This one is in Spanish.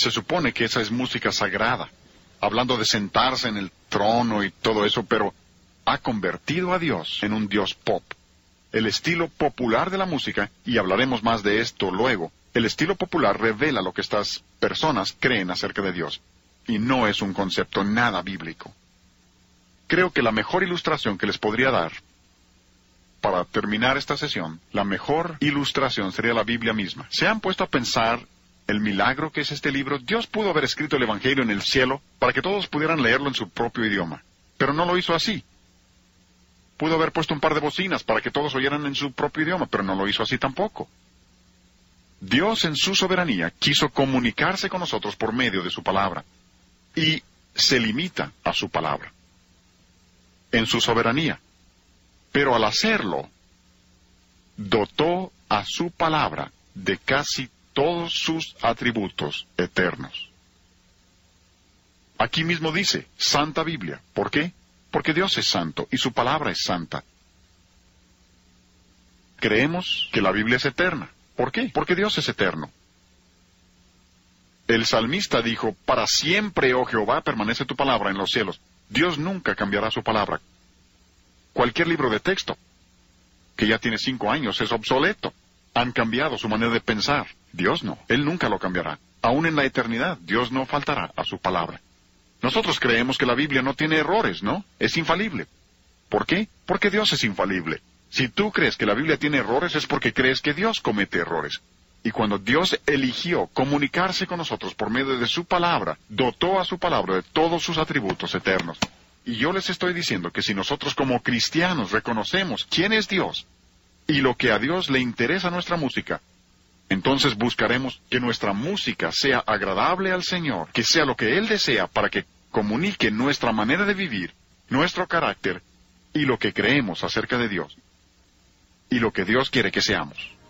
Se supone que esa es música sagrada, hablando de sentarse en el trono y todo eso, pero ha convertido a Dios en un Dios pop. El estilo popular de la música, y hablaremos más de esto luego, el estilo popular revela lo que estas personas creen acerca de Dios, y no es un concepto nada bíblico. Creo que la mejor ilustración que les podría dar, para terminar esta sesión, la mejor ilustración sería la Biblia misma. ¿Se han puesto a pensar el milagro que es este libro? Dios pudo haber escrito el Evangelio en el cielo para que todos pudieran leerlo en su propio idioma, pero no lo hizo así. Pudo haber puesto un par de bocinas para que todos oyeran en su propio idioma, pero no lo hizo así tampoco. Dios en su soberanía quiso comunicarse con nosotros por medio de su palabra, y se limita a su palabra, en su soberanía. Pero al hacerlo, dotó a su palabra de casi todos sus atributos eternos. Aquí mismo dice, Santa Biblia. ¿Por qué? Porque Dios es santo y su palabra es santa. Creemos que la Biblia es eterna. ¿Por qué? Porque Dios es eterno. El salmista dijo, para siempre, oh Jehová, permanece tu palabra en los cielos. Dios nunca cambiará su palabra. Cualquier libro de texto, que ya tiene 5 años, es obsoleto. Han cambiado su manera de pensar. Dios no. Él nunca lo cambiará. Aún en la eternidad, Dios no faltará a su palabra. Nosotros creemos que la Biblia no tiene errores, ¿no? Es infalible. ¿Por qué? Porque Dios es infalible. Si tú crees que la Biblia tiene errores, es porque crees que Dios comete errores. Y cuando Dios eligió comunicarse con nosotros por medio de su palabra, dotó a su palabra de todos sus atributos eternos. Y yo les estoy diciendo que si nosotros como cristianos reconocemos quién es Dios y lo que a Dios le interesa a nuestra música, entonces buscaremos que nuestra música sea agradable al Señor, que sea lo que Él desea para que comunique nuestra manera de vivir, nuestro carácter y lo que creemos acerca de Dios y lo que Dios quiere que seamos.